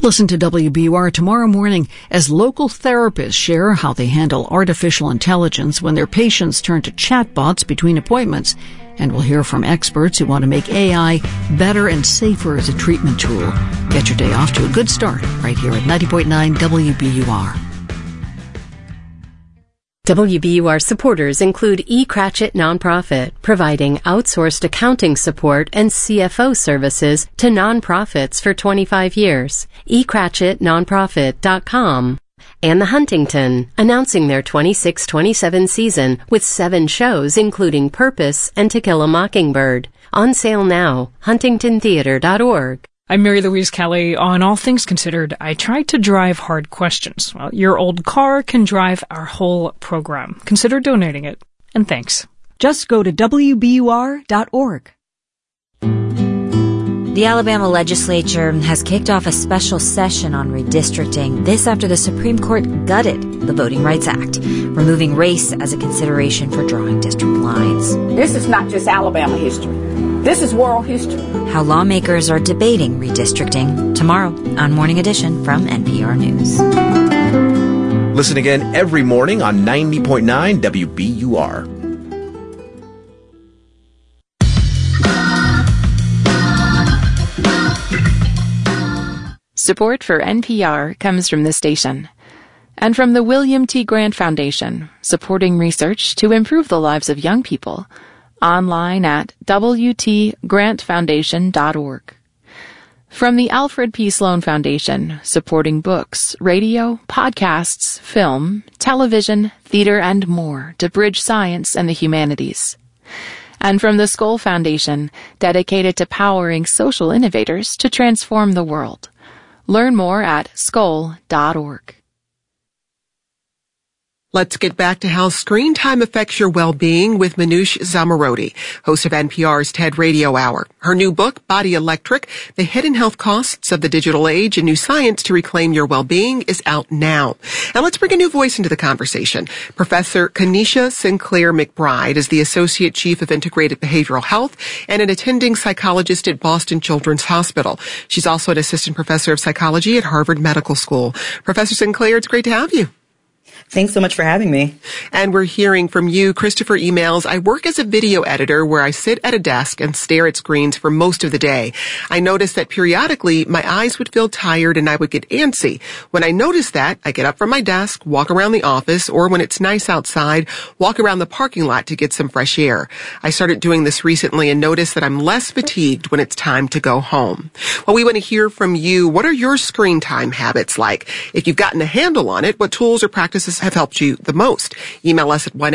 Listen to WBUR tomorrow morning as local therapists share how they handle artificial intelligence when their patients turn to chatbots between appointments. And we'll hear from experts who want to make AI better and safer as a treatment tool. Get your day off to a good start right here at 90.9 WBUR. WBUR supporters include E. Cratchit Nonprofit, providing outsourced accounting support and CFO services to nonprofits for 25 years. ecratchitnonprofit.com. And The Huntington, announcing their 26-27 season with 7 shows including Purpose and To Kill a Mockingbird. On sale now, huntingtontheater.org. I'm Mary Louise Kelly. On All Things Considered, I try to drive hard questions. Well, your old car can drive our whole program. Consider donating it. And thanks. Just go to WBUR.org. The Alabama legislature has kicked off a special session on redistricting. This after the Supreme Court gutted the Voting Rights Act, removing race as a consideration for drawing district lines. This is not just Alabama history. This is world history. How lawmakers are debating redistricting tomorrow on Morning Edition from NPR News. Listen again every morning on 90.9 WBUR. Support for NPR comes from this station and from the William T. Grant Foundation, supporting research to improve the lives of young people. Online at wtgrantfoundation.org. From the Alfred P. Sloan Foundation, supporting books, radio, podcasts, film, television, theater, and more to bridge science and the humanities. And from the Skoll Foundation, dedicated to powering social innovators to transform the world. Learn more at skoll.org. Let's get back to how screen time affects your well-being with Manoush Zomorodi, host of NPR's TED Radio Hour. Her new book, Body Electric, The Hidden Health Costs of the Digital Age and New Science to Reclaim Your Well-Being, is out now. And let's bring a new voice into the conversation. Professor Kanisha Sinclair McBride is the Associate Chief of Integrated Behavioral Health and an attending psychologist at Boston Children's Hospital. She's also an assistant professor of psychology at Harvard Medical School. Professor Sinclair, it's great to have you. Thanks so much for having me. And we're hearing from you. Christopher emails, I work as a video editor where I sit at a desk and stare at screens for most of the day. I noticed that periodically my eyes would feel tired and I would get antsy. When I notice that, I get up from my desk, walk around the office, or when it's nice outside, walk around the parking lot to get some fresh air. I started doing this recently and noticed that I'm less fatigued when it's time to go home. Well, we want to hear from you. What are your screen time habits like? If you've gotten a handle on it, what tools or practices have helped you the most? Email us at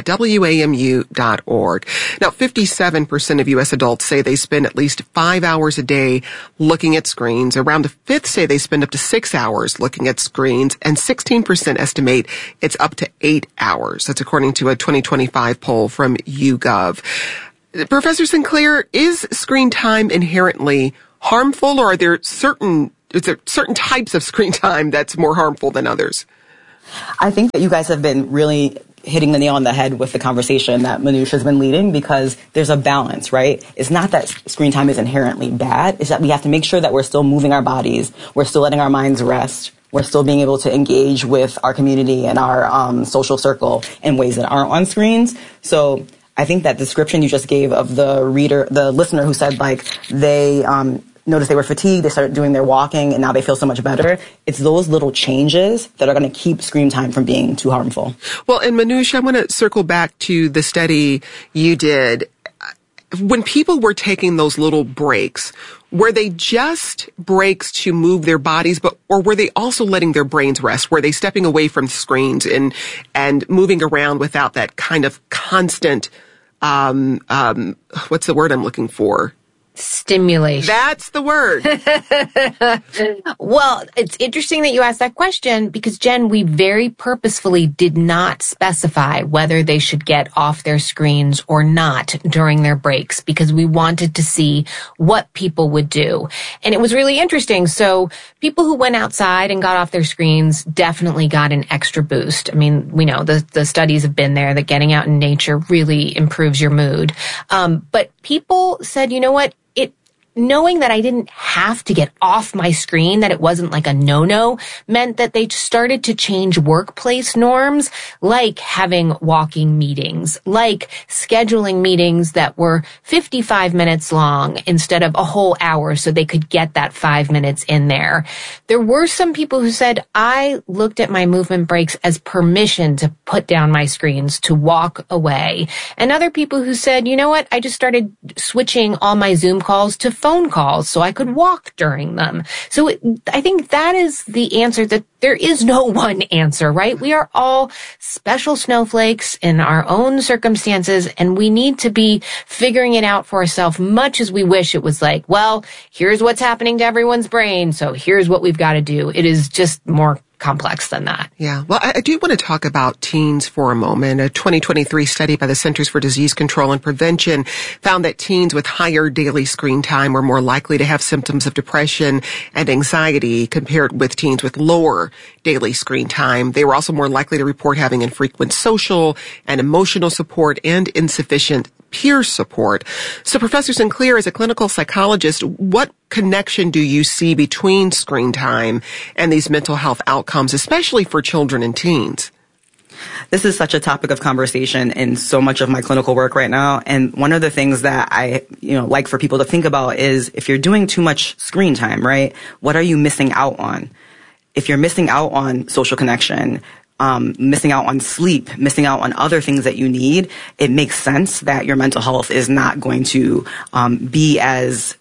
1a@wamu.org. Now, 57% of U.S. adults say they spend at least 5 hours a day looking at screens. Around a fifth say they spend up to 6 hours looking at screens, and 16% estimate it's up to 8 hours. That's according to a 2025 poll from YouGov. Professor Sinclair, is screen time inherently harmful, or are there certain types of screen time that's more harmful than others? I think that you guys have been really hitting the nail on the head with the conversation that Manoush has been leading, because there's a balance, right? It's not that screen time is inherently bad. It's that we have to make sure that we're still moving our bodies. We're still letting our minds rest. We're still being able to engage with our community and our social circle in ways that aren't on screens. So I think that description you just gave of the listener who said like they noticed they were fatigued, they started doing their walking, and now they feel so much better. It's those little changes that are going to keep screen time from being too harmful. Well, and Manoush, I want to circle back to the study you did. When people were taking those little breaks, were they just breaks to move their bodies, or were they also letting their brains rest? Were they stepping away from screens and moving around without that kind of constant, what's the word I'm looking for? Stimulation. That's the word. Well, it's interesting that you asked that question because, Jen, we very purposefully did not specify whether they should get off their screens or not during their breaks because we wanted to see what people would do. And it was really interesting. So people who went outside and got off their screens definitely got an extra boost. I mean, we know the studies have been there that getting out in nature really improves your mood. But people said, you know what? knowing that I didn't have to get off my screen, that it wasn't like a no-no, meant that they started to change workplace norms, like having walking meetings, like scheduling meetings that were 55 minutes long instead of a whole hour so they could get that 5 minutes in there. There were some people who said, I looked at my movement breaks as permission to put down my screens, to walk away. And other people who said, you know what, I just started switching all my Zoom calls to phone calls so I could walk during them. So I think that is the answer, that there is no one answer, right? We are all special snowflakes in our own circumstances, and we need to be figuring it out for ourselves, much as we wish it was like, well, here's what's happening to everyone's brain, so here's what we've got to do. It is just more complex than that. Yeah. Well, I do want to talk about teens for a moment. A 2023 study by the Centers for Disease Control and Prevention found that teens with higher daily screen time were more likely to have symptoms of depression and anxiety compared with teens with lower daily screen time. They were also more likely to report having infrequent social and emotional support and insufficient peer support. So Professor Sinclair, as a clinical psychologist, what connection do you see between screen time and these mental health outcomes, especially for children and teens? This is such a topic of conversation in so much of my clinical work right now. And one of the things that I, like for people to think about is if you're doing too much screen time, right? What are you missing out on? If you're missing out on social connection, missing out on sleep, missing out on other things that you need, it makes sense that your mental health is not going to be as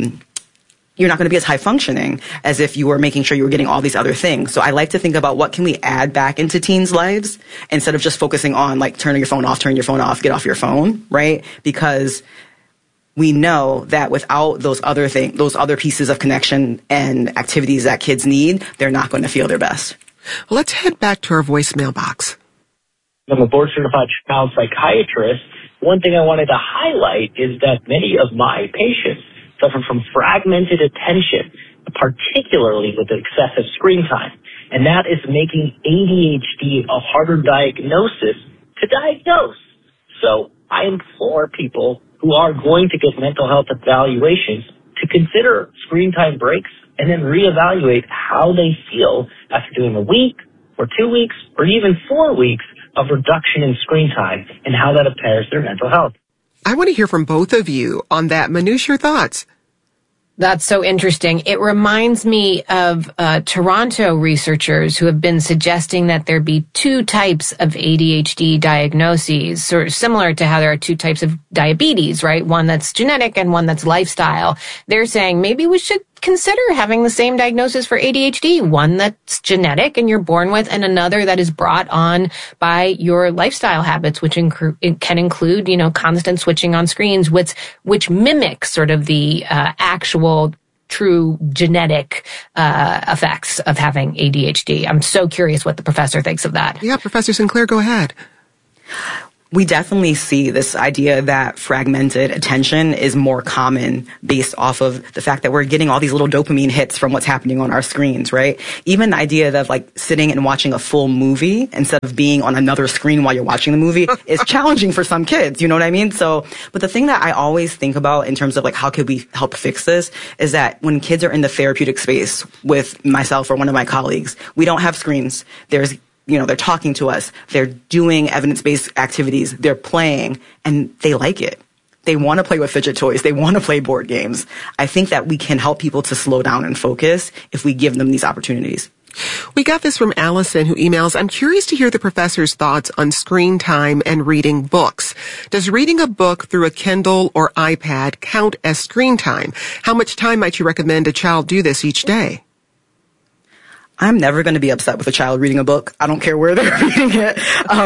you're not going to be as high functioning as if you were making sure you were getting all these other things. So I like to think about what can we add back into teens' lives instead of just focusing on like turn your phone off, get off your phone, right? Because we know that without those other pieces of connection and activities that kids need, they're not going to feel their best. Well, let's head back to our voicemail box. I'm a board-certified child psychiatrist. One thing I wanted to highlight is that many of my patients suffer from fragmented attention, particularly with excessive screen time. And that is making ADHD a harder diagnosis to diagnose. So I implore people who are going to get mental health evaluations to consider screen time breaks and then reevaluate how they feel after doing a week or 2 weeks or even 4 weeks of reduction in screen time and how that impairs their mental health. I want to hear from both of you on that. Manoush, your thoughts? That's so interesting. It reminds me of Toronto researchers who have been suggesting that there be two types of ADHD diagnoses, sort of similar to how there are two types of diabetes, right? One that's genetic and one that's lifestyle. They're saying maybe we should consider having the same diagnosis for ADHD, one that's genetic and you're born with, and another that is brought on by your lifestyle habits, which can include, constant switching on screens, which mimics sort of the actual true genetic effects of having ADHD. I'm so curious what the professor thinks of that. Yeah, Professor Sinclair, go ahead. We definitely see this idea that fragmented attention is more common based off of the fact that we're getting all these little dopamine hits from what's happening on our screens, right? Even the idea of like sitting and watching a full movie instead of being on another screen while you're watching the movie is challenging for some kids, you know what I mean? So, but the thing that I always think about in terms of like how could we help fix this is that when kids are in the therapeutic space with myself or one of my colleagues, we don't have screens. They're talking to us, they're doing evidence-based activities, they're playing, and they like it. They want to play with fidget toys, they want to play board games. I think that we can help people to slow down and focus if we give them these opportunities. We got this from Allison, who emails, I'm curious to hear the professor's thoughts on screen time and reading books. Does reading a book through a Kindle or iPad count as screen time? How much time might you recommend a child do this each day? I'm never going to be upset with a child reading a book. I don't care where they're reading it.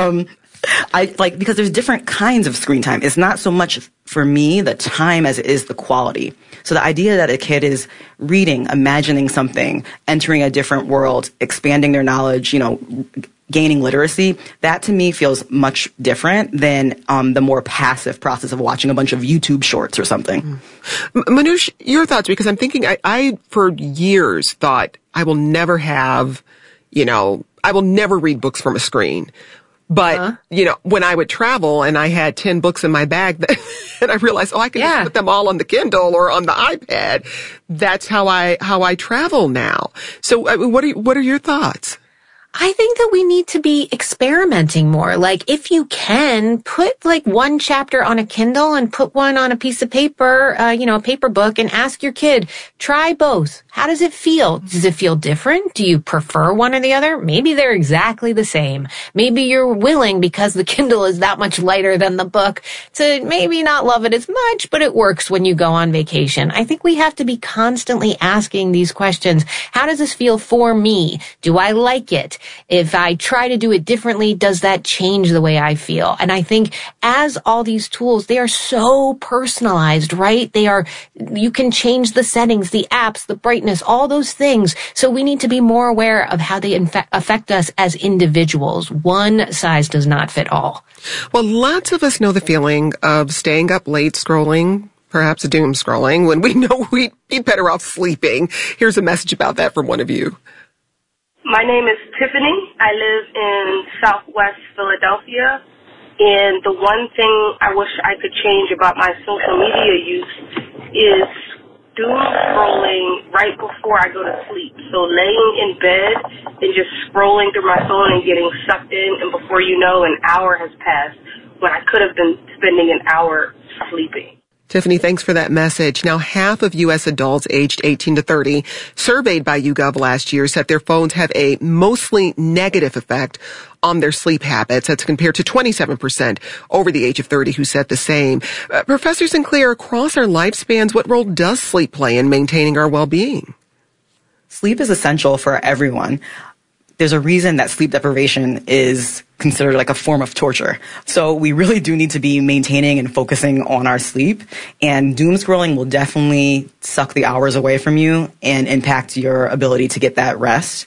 Because there's different kinds of screen time. It's not so much for me the time as it is the quality. So the idea that a kid is reading, imagining something, entering a different world, expanding their knowledge, gaining literacy, that to me feels much different than the more passive process of watching a bunch of YouTube shorts or something. Manoush, your thoughts, because I'm thinking I for years thought I will never have, I will never read books from a screen. But, when I would travel and I had 10 books in my bag and I realized, I can just put them all on the Kindle or on the iPad. That's how I travel now. So what are your thoughts? I think that we need to be experimenting more. Like, if you can, put like one chapter on a Kindle and put one on a piece of paper, a paper book, and ask your kid, try both. How does it feel? Does it feel different? Do you prefer one or the other? Maybe they're exactly the same. Maybe you're willing, because the Kindle is that much lighter than the book, to maybe not love it as much, but it works when you go on vacation. I think we have to be constantly asking these questions. How does this feel for me? Do I like it? If I try to do it differently, does that change the way I feel? And I think as all these tools, they are so personalized, right? You can change the settings, the apps, the brightness, all those things. So we need to be more aware of how they affect us as individuals. One size does not fit all. Well, lots of us know the feeling of staying up late scrolling, perhaps doom scrolling, when we know we'd be better off sleeping. Here's a message about that from one of you. My name is Tiffany. I live in Southwest Philadelphia, and the one thing I wish I could change about my social media use is doom scrolling right before I go to sleep. So laying in bed and just scrolling through my phone and getting sucked in, and before you know, an hour has passed when I could have been spending an hour sleeping. Tiffany, thanks for that message. Now, half of U.S. adults aged 18 to 30 surveyed by YouGov last year said their phones have a mostly negative effect on their sleep habits. That's compared to 27% over the age of 30 who said the same. Professor Sinclair, across our lifespans, what role does sleep play in maintaining our well-being? Sleep is essential for everyone. There's a reason that sleep deprivation is considered like a form of torture. So we really do need to be maintaining and focusing on our sleep. And doom scrolling will definitely suck the hours away from you and impact your ability to get that rest.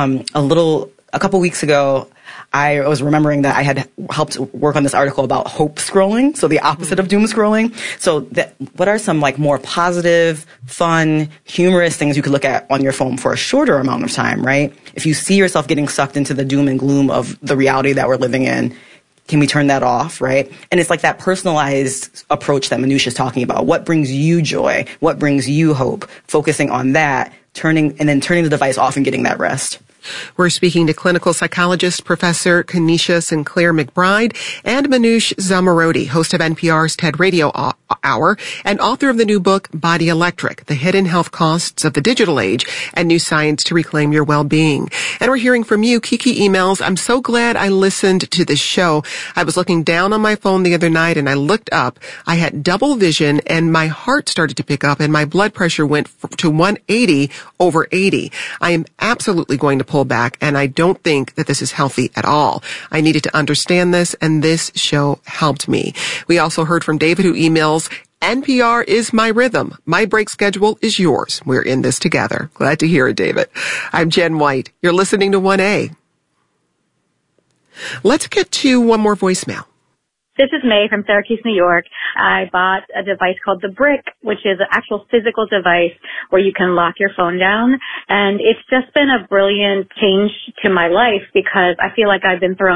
A couple weeks ago, I was remembering that I had helped work on this article about hope scrolling, so the opposite of doom scrolling. So what are some like more positive, fun, humorous things you could look at on your phone for a shorter amount of time, right? If you see yourself getting sucked into the doom and gloom of the reality that we're living in, can we turn that off, right? And it's like that personalized approach that Manoush is talking about. What brings you joy? What brings you hope? Focusing on that, turning the device off and getting that rest. We're speaking to clinical psychologist Professor Kenesha Sinclair McBride and Manoush Zomorodi, host of NPR's TED Radio Hour and author of the new book, Body Electric, The Hidden Health Costs of the Digital Age and New Science to Reclaim Your Well-Being. And we're hearing from you, Kiki emails. I'm so glad I listened to this show. I was looking down on my phone the other night and I looked up. I had double vision and my heart started to pick up and my blood pressure went to 180/80. I am absolutely going to pull back, and I don't think that this is healthy at all. I needed to understand this, and this show helped me. We also heard from David, who emails, NPR is my rhythm. My break schedule is yours. We're in this together. Glad to hear it, David. I'm Jen White. You're listening to 1A. Let's get to one more voicemail. This is May from Syracuse, New York. I bought a device called the Brick, which is an actual physical device where you can lock your phone down. And it's just been a brilliant change to my life because I feel like I've been thrown